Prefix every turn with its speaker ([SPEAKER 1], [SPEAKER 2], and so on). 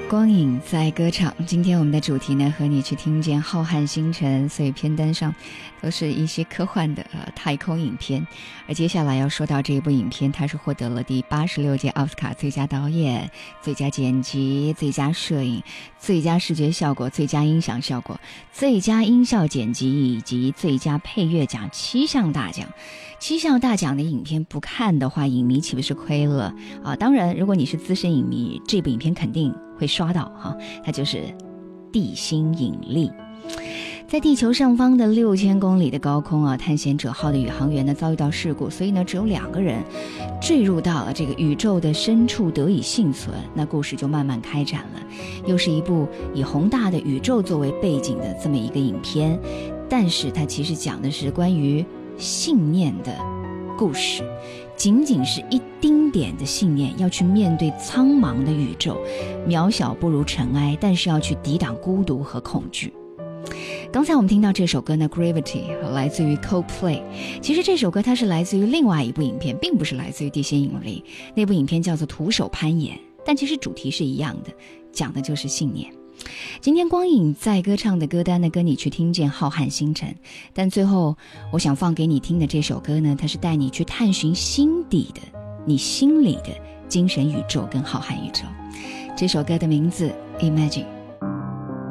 [SPEAKER 1] 光影在歌唱，今天我们的主题呢，和你去听见浩瀚星辰，所以片单上都是一些科幻的太空影片。而接下来要说到这一部影片，它是获得了第86届奥斯卡最佳导演、最佳剪辑、最佳摄影、最佳视觉效果、最佳音响效果、最佳音效剪辑以及最佳配乐奖7项大奖。7项大奖的影片不看的话，影迷岂不是亏了啊？当然，如果你是资深影迷，这部影片肯定会刷到哈，它就是地心引力。在地球上方的6000公里的高空啊，探险者号的宇航员呢遭遇到事故，所以呢只有2个人坠入到了这个宇宙的深处得以幸存。那故事就慢慢开展了，又是一部以宏大的宇宙作为背景的这么一个影片，但是它其实讲的是关于信念的故事，仅仅是一丁点的信念，要去面对苍茫的宇宙，渺小不如尘埃，但是要去抵挡孤独和恐惧。刚才我们听到这首歌呢 Gravity 来自于 Coldplay， 其实这首歌它是来自于另外一部影片，并不是来自于地心引力，那部影片叫做徒手攀岩，但其实主题是一样的，讲的就是信念。今天光影在歌唱的歌单呢，跟你去听见浩瀚星辰，但最后我想放给你听的这首歌呢，它是带你去探寻心底的你心里的精神宇宙跟浩瀚宇宙。这首歌的名字 Imagine。